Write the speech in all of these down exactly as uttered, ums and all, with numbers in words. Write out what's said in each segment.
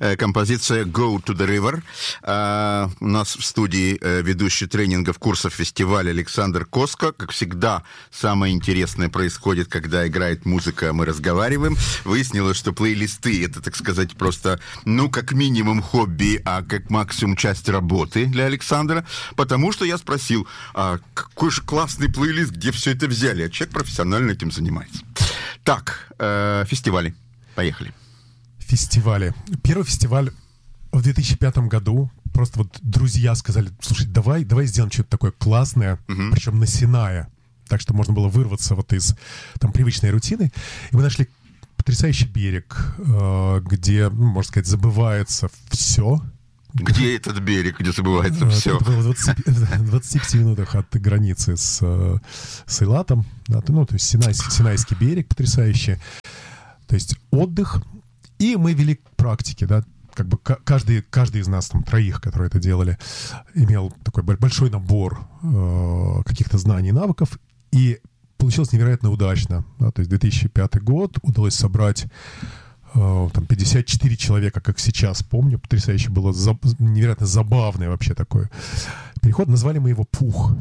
композиция «Go to the River». У нас в студии ведущий тренингов, курсов фестиваля Александр Коско. Как всегда, самое интересное происходит, когда играет музыка, мы разговариваем. Выяснилось, что плейлисты — это, так сказать, просто, ну, как минимум хобби, а как максимум часть работы для Александра. Потому что я спросил, а какой же классный плейлист, где все это взяли? А человек профессионально этим занимается. Так, э, фестивали. Поехали. Фестивали. Первый фестиваль в две тысячи пятом году. Просто вот друзья сказали, слушай, давай, давай сделаем что-то такое классное, uh-huh. причем на Синае, так что можно было вырваться вот из там привычной рутины. И мы нашли потрясающий берег, где, ну, можно сказать, забывается все. Где этот берег, где забывается все? Это было в двадцати пяти минутах от границы с, с Эйлатом. Ну, то есть Синайский, Синайский берег потрясающий. То есть отдых. И мы вели практики, да, как бы каждый, каждый из нас, там, троих, которые это делали, имел такой большой набор э, каких-то знаний и навыков, и получилось невероятно удачно. Да, то есть две тысячи пятый год удалось собрать э, там, пятьдесят четыре человека, как сейчас помню, потрясающе было, за, невероятно забавный вообще такой переход. Назвали мы его «Пух».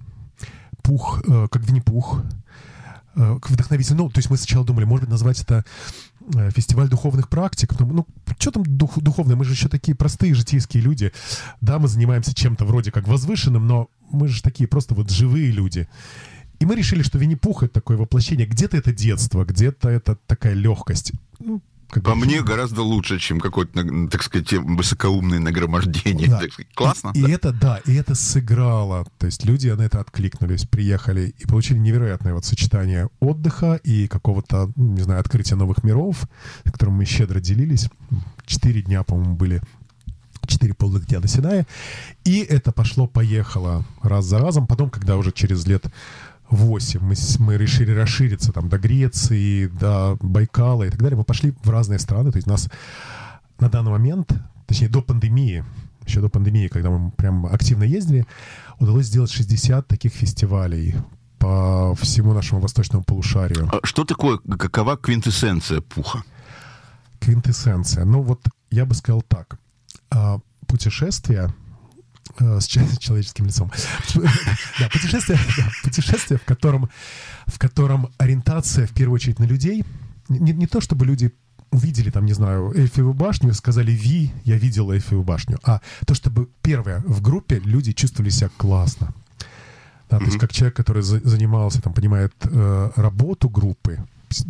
Пух, э, как Винни-Пух. Вдохновитель. Ну, то есть мы сначала думали, может быть, назвать это фестиваль духовных практик. Ну, ну что там дух, духовное? Мы же еще такие простые житейские люди. Да, мы занимаемся чем-то вроде как возвышенным, но мы же такие просто вот живые люди. И мы решили, что Винни-Пух — это такое воплощение. Где-то это детство, где-то это такая легкость. Ну, Как По мне, гораздо лучше, чем какое-то, так сказать, высокоумное нагромождение. Да. Классно. И, да? и это, да, и это сыграло. То есть люди на это откликнулись, приехали и получили невероятное вот сочетание отдыха и какого-то, не знаю, открытия новых миров, которым мы щедро делились. Четыре дня, по-моему, были. Четыре полных дня на Синае. И это пошло-поехало раз за разом. Потом, когда уже через лет восемь мы, мы решили расшириться там до Греции, до Байкала и так далее, мы пошли в разные страны. То есть у нас на данный момент, точнее до пандемии, еще до пандемии, когда мы прям активно ездили, удалось сделать шестьдесят таких фестивалей по всему нашему восточному полушарию. А что такое, какова квинтэссенция Пуха? Квинтэссенция. Ну вот я бы сказал так. Путешествие с человеческим лицом. Да, путешествие, да, путешествие, в котором, в котором ориентация в первую очередь на людей. Не, не то, чтобы люди увидели, там, не знаю, Эйфелеву башню и сказали: «Ви, я видел Эйфелеву башню». А то, чтобы, первое, в группе люди чувствовали себя классно. Да, mm-hmm. То есть как человек, который за, занимался, там, понимает э, работу группы,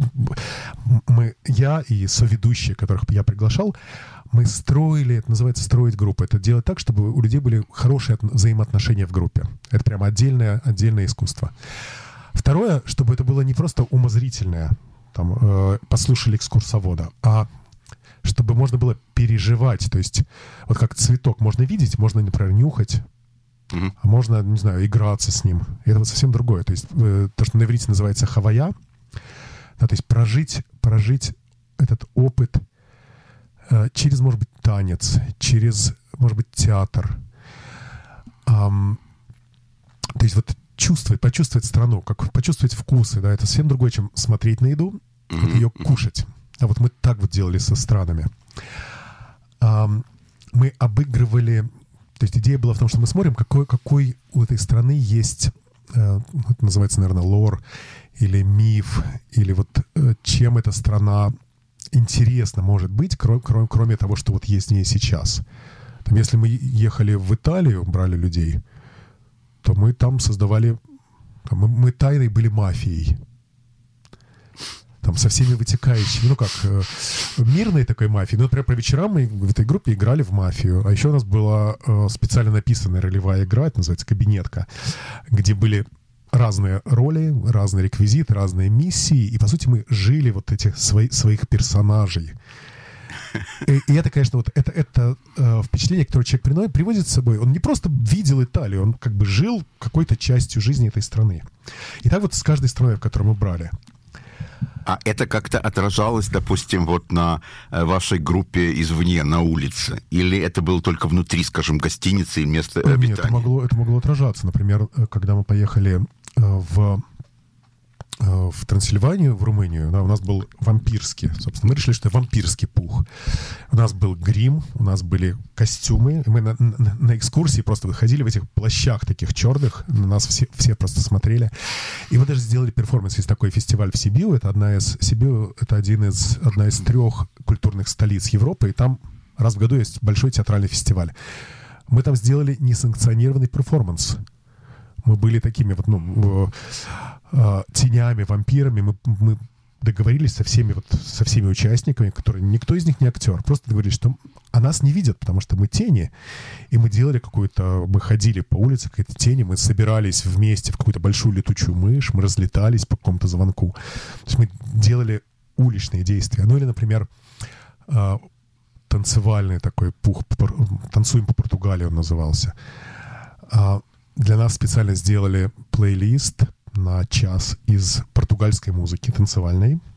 мы, я и соведущие, которых я приглашал, мы строили, это называется строить группу. Это делать так, чтобы у людей были хорошие взаимоотношения в группе. Это прямо отдельное, отдельное искусство. Второе, чтобы это было не просто умозрительное, там, э, послушали экскурсовода, а чтобы можно было переживать. То есть вот как цветок можно видеть, можно, например, нюхать, mm-hmm. а можно, не знаю, играться с ним. И это вот совсем другое. То есть э, то, что на иврите называется хавая, да, то есть прожить, прожить этот опыт э, через, может быть, танец, через, может быть, театр. Эм, то есть вот чувствовать, почувствовать страну, как почувствовать вкусы, да, это совсем другое, чем смотреть на еду, mm-hmm. вот ее кушать. А вот мы так вот делали со странами. Эм, мы обыгрывали, то есть идея была в том, что мы смотрим, какой, какой у этой страны есть, э, это называется, наверное, лор, или миф, или вот э, чем эта страна интересна может быть, кроме, кроме, кроме того, что вот есть в ней сейчас. Там, если мы ехали в Италию, брали людей, то мы там создавали... Там, мы, мы тайной были мафией. Там со всеми вытекающими, ну как, э, мирной такой мафией. Ну, например, по вечерам мы в этой группе играли в мафию. А еще у нас была э, специально написанная ролевая игра, это называется «Кабинетка», где были разные роли, разные реквизиты, разные миссии. И, по сути, мы жили вот этих свои, своих персонажей. И, и это, конечно, вот это, это э, впечатление, которое человек приносит, приводит с собой. Он не просто видел Италию, он как бы жил какой-то частью жизни этой страны. И так вот с каждой страной, в которой мы брали. А это как-то отражалось, допустим, вот на вашей группе извне, на улице? Или это было только внутри, скажем, гостиницы и места обитания? Нет, это могло, это могло отражаться. Например, когда мы поехали в, в Трансильванию, в Румынию, да, у нас был вампирский, собственно, мы решили, что это вампирский пух. У нас был грим, у нас были костюмы, и мы на, на, на экскурсии просто выходили в этих плащах таких черных, на нас все, все просто смотрели. И мы даже сделали перформанс. Есть такой фестиваль в Сибиу, это одна из, Сибиу, это один из, одна из трех культурных столиц Европы, и там раз в году есть большой театральный фестиваль. Мы там сделали несанкционированный перформанс. Мы были такими вот, ну, э, тенями, вампирами. Мы, мы договорились со всеми, вот, со всеми участниками, которые... Никто из них не актер. Просто договорились, что а нас не видят, потому что мы тени. И мы делали какую-то... Мы ходили по улице, какие-то тени, мы собирались вместе в какую-то большую летучую мышь, мы разлетались по какому-то звонку. То есть мы делали уличные действия. Ну или, например, э, танцевальный такой пух. «Танцуем по Португалии» он назывался. Э, Для нас специально сделали плейлист на час из португальской музыки танцевальной.